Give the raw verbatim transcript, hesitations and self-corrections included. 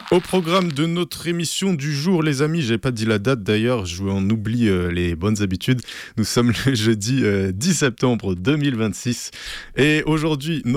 Au programme de notre émission du jour, les amis, j'ai pas dit la date d'ailleurs, je en oublie euh, les bonnes habitudes. Nous sommes le jeudi euh, dix septembre deux mille vingt-six et aujourd'hui,